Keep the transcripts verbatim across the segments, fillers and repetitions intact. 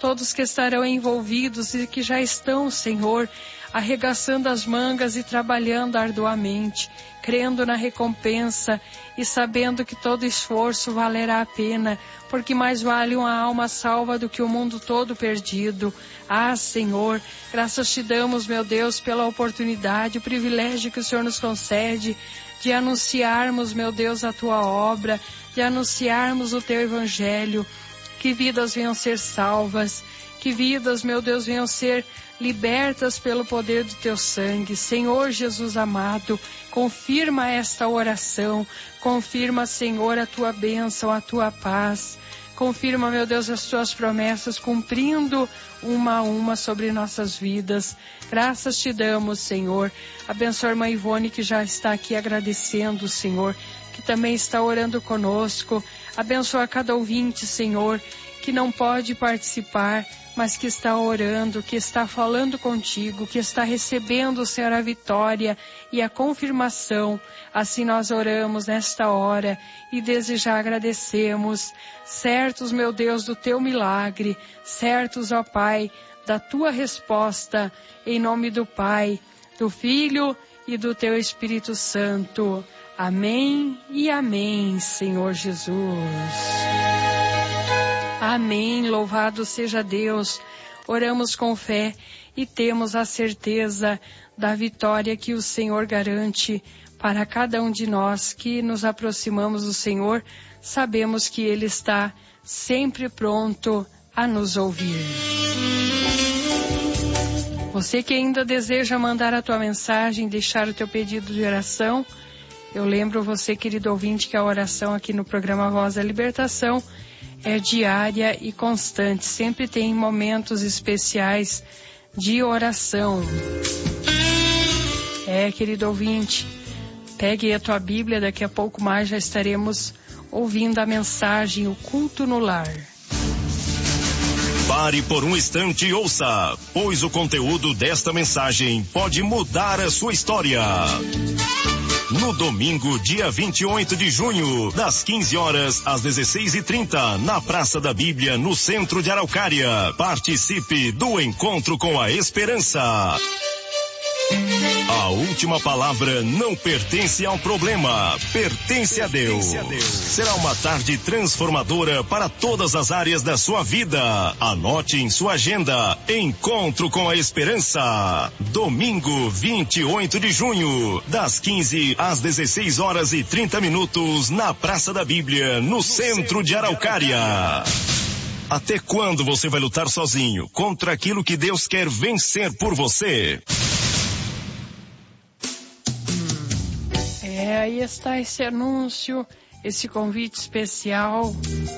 todos que estarão envolvidos e que já estão, Senhor, arregaçando as mangas e trabalhando arduamente, crendo na recompensa e sabendo que todo esforço valerá a pena, porque mais vale uma alma salva do que o mundo todo perdido. Ah, Senhor, graças te damos, meu Deus, pela oportunidade, o privilégio que o Senhor nos concede de anunciarmos, meu Deus, a tua obra, de anunciarmos o teu evangelho, que vidas venham ser salvas, que vidas, meu Deus, venham ser libertas pelo poder do teu sangue. Senhor Jesus amado, confirma esta oração, confirma, Senhor, a tua bênção, a tua paz, confirma, meu Deus, as tuas promessas, cumprindo uma a uma sobre nossas vidas. Graças te damos, Senhor. Abençoa a irmã Ivone, que já está aqui agradecendo, Senhor, que também está orando conosco. Abençoa cada ouvinte, Senhor, que não pode participar, mas que está orando, que está falando contigo, que está recebendo, Senhor, a vitória e a confirmação. Assim nós oramos nesta hora e desde já agradecemos, certos, meu Deus, do teu milagre, certos, ó Pai, da tua resposta, em nome do Pai, do Filho e do teu Espírito Santo. Amém e amém, Senhor Jesus. Amém, louvado seja Deus. Oramos com fé e temos a certeza da vitória que o Senhor garante para cada um de nós que nos aproximamos do Senhor. Sabemos que Ele está sempre pronto a nos ouvir. Você que ainda deseja mandar a tua mensagem, deixar o teu pedido de oração, eu lembro você, querido ouvinte, que a oração aqui no programa Voz da Libertação é diária e constante, sempre tem momentos especiais de oração. É, querido ouvinte, pegue a tua Bíblia, daqui a pouco mais já estaremos ouvindo a mensagem, o culto no lar. Pare por um instante e ouça, pois o conteúdo desta mensagem pode mudar a sua história. No domingo, dia vinte e oito de junho, das quinze horas às dezesseis e trinta, na Praça da Bíblia, no centro de Araucária. Participe do Encontro com a Esperança. A última palavra não pertence ao problema, pertence a Deus. Será uma tarde transformadora para todas as áreas da sua vida. Anote em sua agenda, Encontro com a Esperança. Domingo, vinte e oito de junho, das quinze às dezesseis horas e trinta minutos, na Praça da Bíblia, no centro de Araucária. Até quando você vai lutar sozinho contra aquilo que Deus quer vencer por você? É, aí está esse anúncio, esse convite especial.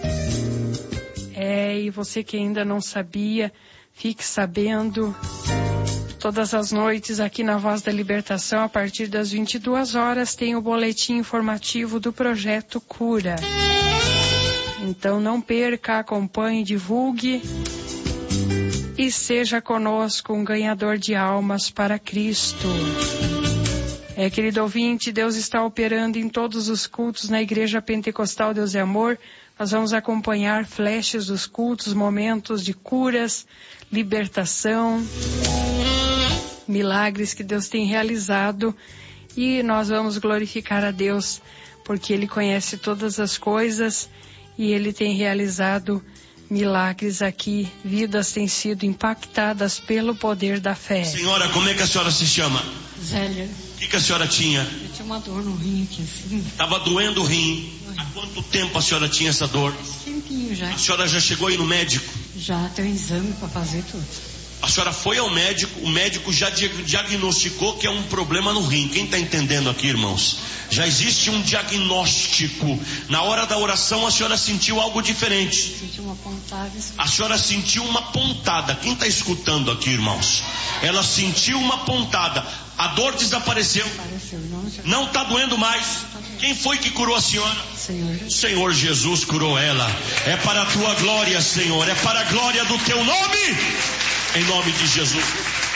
É, e você que ainda não sabia, fique sabendo. Todas as noites aqui na Voz da Libertação, a partir das vinte e duas horas, tem o boletim informativo do Projeto Cura. Então não perca, acompanhe, divulgue e seja conosco um ganhador de almas para Cristo. É, querido ouvinte, Deus está operando em todos os cultos na Igreja Pentecostal Deus é Amor. Nós vamos acompanhar flashes dos cultos, momentos de curas, libertação, milagres que Deus tem realizado. E nós vamos glorificar a Deus, porque Ele conhece todas as coisas e Ele tem realizado milagres aqui. Vidas têm sido impactadas pelo poder da fé. Senhora, como é que a senhora se chama? Zélia. O que, que a senhora tinha? Eu tinha uma dor no rim aqui, assim. Tava doendo o rim. Há quanto tempo a senhora tinha essa dor? Faz tempinho já. A senhora já chegou aí no médico? Já tem um exame para fazer tudo. A senhora foi ao médico, o médico já diagnosticou que é um problema no rim. Quem está entendendo aqui, irmãos? Já existe um diagnóstico. Na hora da oração a senhora sentiu algo diferente. Senti uma pontada. A senhora sentiu uma pontada. Quem está escutando aqui, irmãos? Ela sentiu uma pontada. A dor desapareceu. Apareceu, não, já... Não está doendo mais. Quem foi que curou a senhora? Senhor. O Senhor Jesus curou ela. É para a tua glória, Senhor. É para a glória do teu nome. Em nome de Jesus.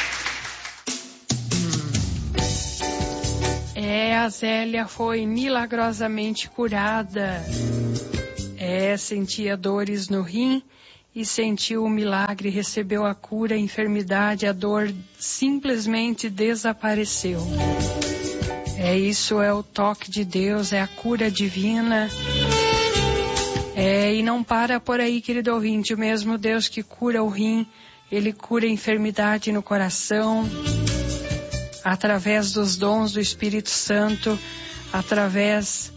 É, a Zélia foi milagrosamente curada. É, sentia dores no rim e sentiu o milagre, recebeu a cura, a enfermidade, a dor simplesmente desapareceu. É isso, é o toque de Deus, é a cura divina. É, e não para por aí, querido ouvinte, o mesmo Deus que cura o rim, Ele cura a enfermidade no coração, através dos dons do Espírito Santo, através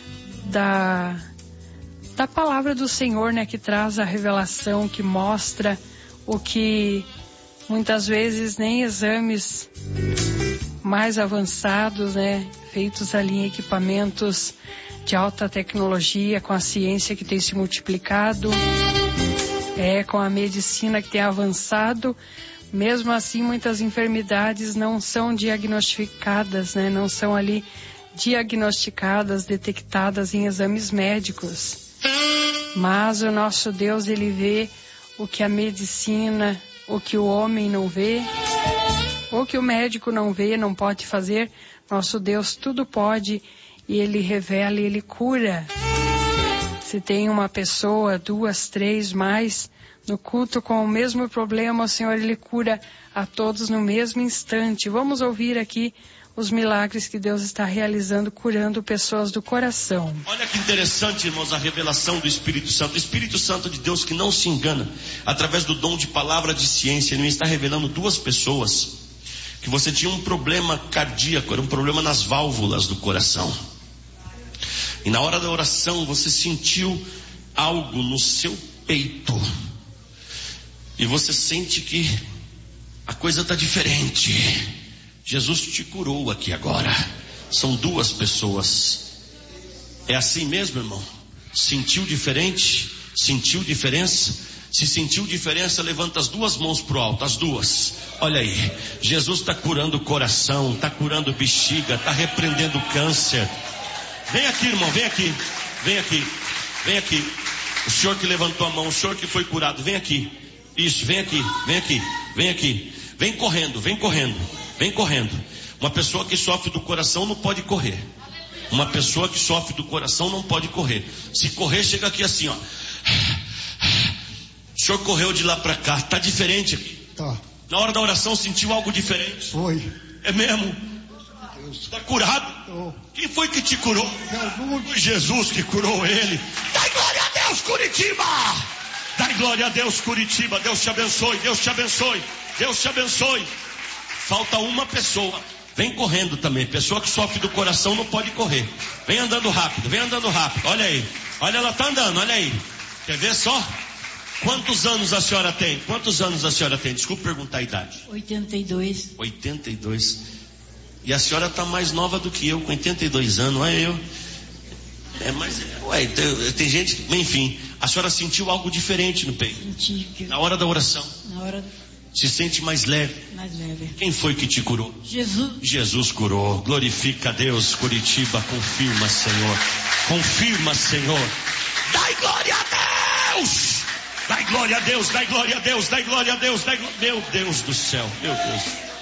da, da palavra do Senhor, né, que traz a revelação, que mostra o que muitas vezes nem exames mais avançados, né, feitos ali em equipamentos de alta tecnologia, com a ciência que tem se multiplicado, é, com a medicina que tem avançado, mesmo assim muitas enfermidades não são diagnosticadas, né, não são ali diagnosticadas, detectadas em exames médicos. Mas o nosso Deus, Ele vê o que a medicina, o que o homem não vê, o que o médico não vê, não pode fazer. Nosso Deus tudo pode e Ele revela e Ele cura. Se tem uma pessoa, duas, três, mais no culto com o mesmo problema, o Senhor, Ele cura a todos no mesmo instante. Vamos ouvir aqui os milagres que Deus está realizando, curando pessoas do coração. Olha que interessante, irmãos, a revelação do Espírito Santo. O Espírito Santo de Deus, que não se engana, através do dom de palavra de ciência, Ele está revelando duas pessoas que você tinha um problema cardíaco, era um problema nas válvulas do coração. E na hora da oração você sentiu algo no seu peito. E você sente que a coisa está diferente. Jesus te curou aqui agora. São duas pessoas. É assim mesmo, irmão? Sentiu diferente? Sentiu diferença? Se sentiu diferença, levanta as duas mãos pro alto, as duas. Olha aí, Jesus está curando o coração, está curando bexiga, está repreendendo câncer. Vem aqui, irmão, vem aqui, vem aqui, vem aqui. O senhor que levantou a mão, o senhor que foi curado, vem aqui. Isso, vem aqui, vem aqui, vem aqui. Vem correndo, vem correndo, vem correndo. Uma pessoa que sofre do coração não pode correr. Uma pessoa que sofre do coração não pode correr. Se correr, chega aqui assim, ó. O senhor correu de lá para cá, tá diferente aqui. Tá. Na hora da oração sentiu algo diferente. Foi. É mesmo? Está curado? Tô. Quem foi que te curou? Jesus. Foi Jesus que curou ele. Dai glória a Deus, Curitiba! Dai glória a Deus, Curitiba. Deus te abençoe, Deus te abençoe, Deus te abençoe. Falta uma pessoa. Vem correndo também. Pessoa que sofre do coração não pode correr. Vem andando rápido, vem andando rápido. Olha aí. Olha, ela está andando, olha aí. Quer ver só? Quantos anos a senhora tem? Quantos anos a senhora tem? Desculpa perguntar a idade. oitenta e dois. oitenta e dois. E a senhora está mais nova do que eu, com oitenta e dois anos, não é eu? É, mas, ué, tem, tem gente que, enfim, a senhora sentiu algo diferente no peito. Senti que Na hora da oração, na hora se sente mais leve. mais leve. Quem foi que te curou? Jesus. Jesus curou. Glorifica a Deus, Curitiba, confirma, Senhor. Confirma, Senhor. Dai glória a Deus! Dai glória a Deus, dai glória a Deus, dai glória a Deus, dai glória... Meu Deus do céu, meu Deus.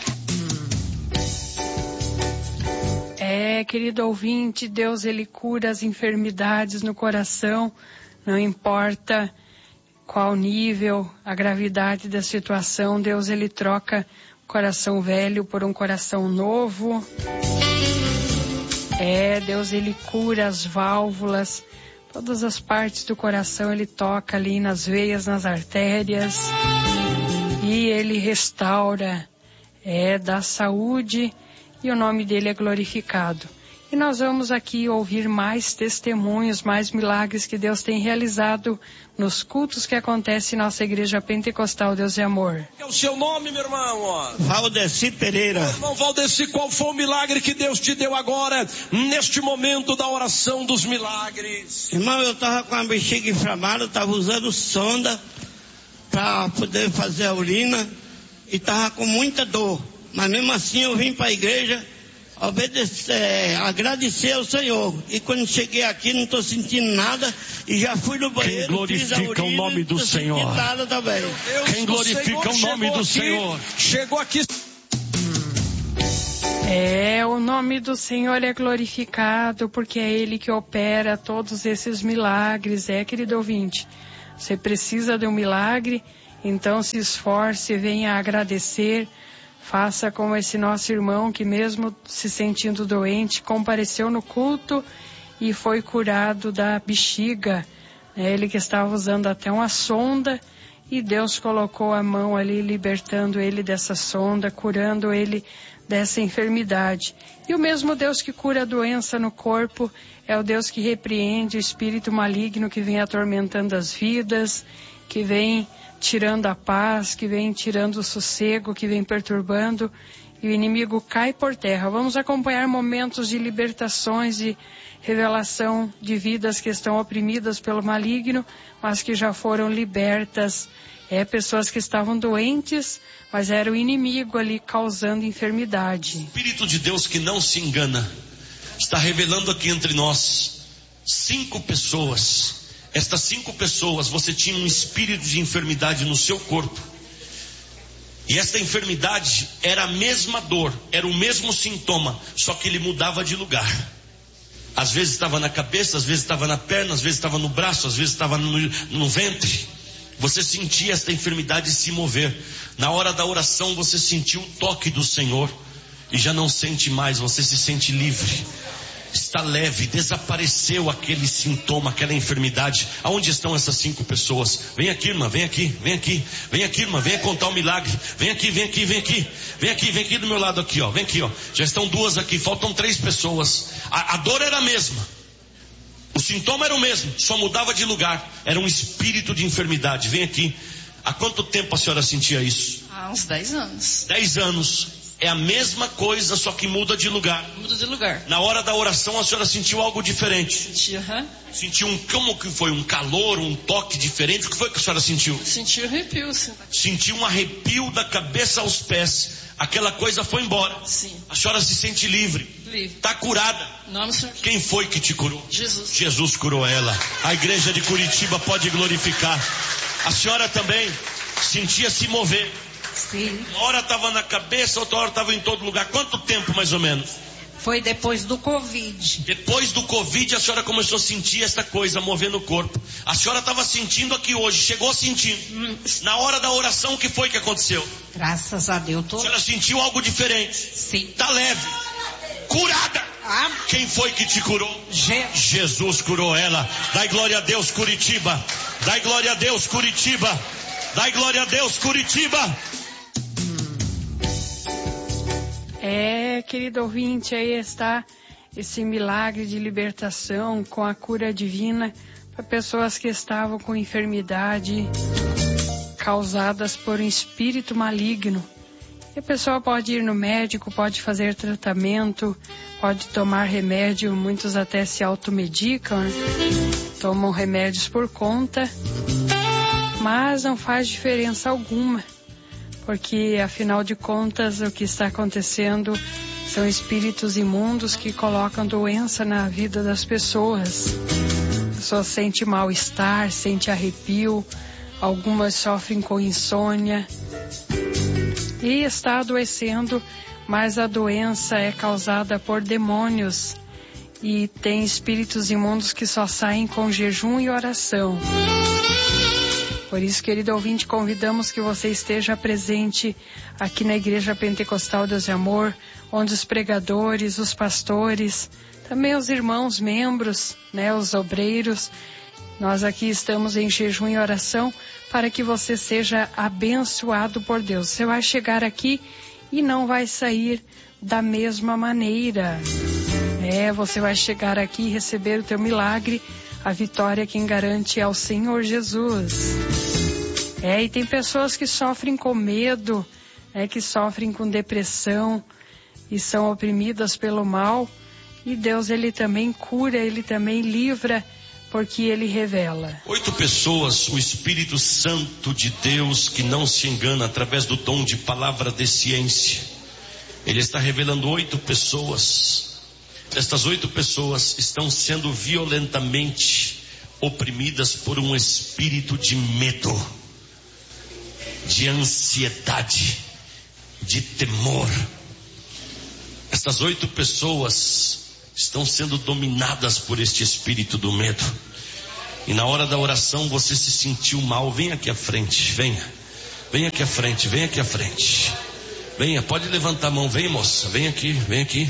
É, querido ouvinte, Deus, Ele cura as enfermidades no coração, não importa qual nível, a gravidade da situação, Deus, Ele troca o coração velho por um coração novo. É, Deus, Ele cura as válvulas, todas as partes do coração, Ele toca ali nas veias, nas artérias, e Ele restaura, é, dá saúde, e o nome dele é glorificado. E nós vamos aqui ouvir mais testemunhos, mais milagres que Deus tem realizado nos cultos que acontecem em nossa igreja pentecostal Deus é Amor. É o seu nome, meu irmão? Valdeci Pereira. Irmão Valdeci, qual foi o milagre que Deus te deu agora, neste momento da oração dos milagres? Irmão, eu estava com a bexiga inflamada, estava usando sonda para poder fazer a urina e estava com muita dor. Mas mesmo assim eu vim para a igreja obedecer, é, agradecer ao Senhor. E quando cheguei aqui não estou sentindo nada e já fui no banheiro. Quem glorifica o nome do Senhor? Nada também. Quem glorifica o nome do Senhor? Chegou aqui. É, o nome do Senhor é glorificado porque é Ele que opera todos esses milagres, é, querido ouvinte. Você precisa de um milagre, então se esforce, venha agradecer. Faça como esse nosso irmão que, mesmo se sentindo doente, compareceu no culto e foi curado da bexiga. Ele que estava usando até uma sonda, e Deus colocou a mão ali, libertando ele dessa sonda, curando ele dessa enfermidade. E o mesmo Deus que cura a doença no corpo é o Deus que repreende o espírito maligno que vem atormentando as vidas, que vem tirando a paz, que vem tirando o sossego, que vem perturbando, e o inimigo cai por terra. Vamos acompanhar momentos de libertações e revelação de vidas que estão oprimidas pelo maligno, mas que já foram libertas. É, pessoas que estavam doentes, mas era o inimigo ali causando enfermidade. O Espírito de Deus que não se engana está revelando aqui entre nós cinco pessoas. Estas cinco pessoas, você tinha um espírito de enfermidade no seu corpo. E esta enfermidade era a mesma dor, era o mesmo sintoma, só que ele mudava de lugar. Às vezes estava na cabeça, às vezes estava na perna, às vezes estava no braço, às vezes estava no, no ventre. Você sentia esta enfermidade se mover. Na hora da oração você sentiu o toque do Senhor e já não sente mais, você se sente livre. Está leve, desapareceu aquele sintoma, aquela enfermidade. Aonde estão essas cinco pessoas? Vem aqui, irmã, vem aqui, vem aqui, vem aqui, irmã, venha contar o milagre. Vem aqui, vem aqui, vem aqui, vem aqui, vem aqui do meu lado aqui, ó. Vem aqui, ó. Já estão duas aqui, faltam três pessoas. A, a dor era a mesma, o sintoma era o mesmo, só mudava de lugar. Era um espírito de enfermidade. Vem aqui. Há quanto tempo a senhora sentia isso? Há uns dez anos. Dez anos. É a mesma coisa, só que muda de lugar. Muda de lugar. Na hora da oração a senhora sentiu algo diferente. Senti, aham. Sentiu um, como que foi? Um calor, um toque diferente? O que foi que a senhora sentiu? Senti arrepio, sim. Sentiu um arrepio da cabeça aos pés. Aquela coisa foi embora. Sim. A senhora se sente livre. Livre. Está curada. Nome do Senhor. Quem foi que te curou? Jesus. Jesus curou ela. A igreja de Curitiba pode glorificar. A senhora também sentia se mover. Sim. Uma hora estava na cabeça, outra hora estava em todo lugar. Quanto tempo mais ou menos? Foi depois do Covid. Depois do Covid a senhora começou a sentir essa coisa mover no corpo. A senhora estava sentindo aqui hoje, chegou a sentir. Hum. Na hora da oração, o que foi que aconteceu? Graças a Deus. Tô... A senhora sentiu algo diferente. Sim. Está leve. Curada. Ah. Quem foi que te curou? Je... Jesus curou ela. Dai glória a Deus, Curitiba. Dai glória a Deus, Curitiba. Dai glória a Deus, Curitiba. É, querido ouvinte, aí está esse milagre de libertação com a cura divina para pessoas que estavam com enfermidade causadas por um espírito maligno. E a pessoa pode ir no médico, pode fazer tratamento, pode tomar remédio, muitos até se automedicam, né? Tomam remédios por conta, mas não faz diferença alguma. Porque, afinal de contas, o que está acontecendo são espíritos imundos que colocam doença na vida das pessoas. A pessoa sente mal-estar, sente arrepio, algumas sofrem com insônia e está adoecendo, mas a doença é causada por demônios e tem espíritos imundos que só saem com jejum e oração. Por isso, querido ouvinte, convidamos que você esteja presente aqui na Igreja Pentecostal Deus e Amor, onde os pregadores, os pastores, também os irmãos membros, né, os obreiros, nós aqui estamos em jejum e oração para que você seja abençoado por Deus. Você vai chegar aqui e não vai sair da mesma maneira. É, você vai chegar aqui e receber o teu milagre. A vitória quem garante é o Senhor Jesus. É, e tem pessoas que sofrem com medo, né, que sofrem com depressão e são oprimidas pelo mal. E Deus, Ele também cura, Ele também livra, porque Ele revela. Oito pessoas, o Espírito Santo de Deus, que não se engana, através do dom de palavra de ciência, Ele está revelando oito pessoas. Estas oito pessoas estão sendo violentamente oprimidas por um espírito de medo, de ansiedade, de temor. Estas oito pessoas estão sendo dominadas por este espírito do medo. e na hora da oração você se sentiu mal, vem aqui à frente, venha, venha aqui à frente, venha aqui à frente, venha, pode levantar a mão, vem moça, vem aqui, vem aqui,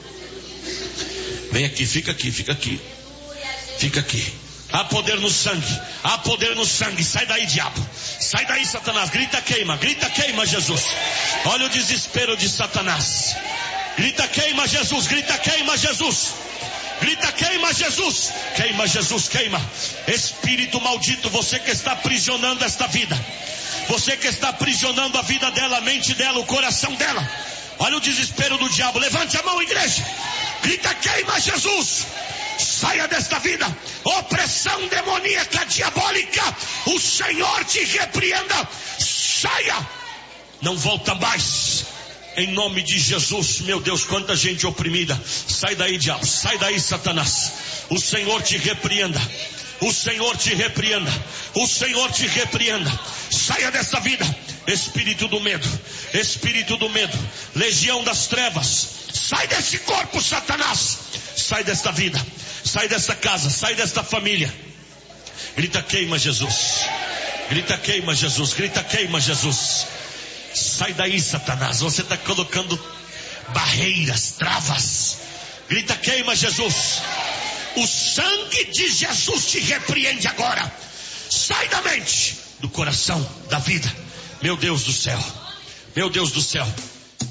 vem aqui, fica aqui, fica aqui, fica aqui. Há poder no sangue, há poder no sangue. Sai daí, diabo, sai daí, Satanás. Grita queima, grita queima, Jesus. Olha o desespero de Satanás. Grita queima, Jesus, grita queima, Jesus. Grita queima, Jesus. Queima, Jesus, queima. Espírito maldito, você que está aprisionando esta vida, você que está aprisionando a vida dela, a mente dela, o coração dela. Olha o desespero do diabo. Levante a mão, igreja. Grita queima, Jesus. Saia desta vida, opressão demoníaca, diabólica, o Senhor te repreenda, saia, não volta mais, em nome de Jesus. Meu Deus, quanta gente oprimida, sai daí, diabo, sai daí, Satanás, o Senhor te repreenda, o Senhor te repreenda, o Senhor te repreenda, saia dessa vida, espírito do medo, espírito do medo, legião das trevas, sai desse corpo, Satanás, sai desta vida, sai desta casa, sai desta família. Grita queima, Jesus. Grita queima, Jesus. Grita queima, Jesus. Sai daí, Satanás. Você está colocando barreiras, travas. Grita queima, Jesus. O sangue de Jesus te repreende agora. Sai da mente, do coração, da vida. Meu Deus do céu. Meu Deus do céu.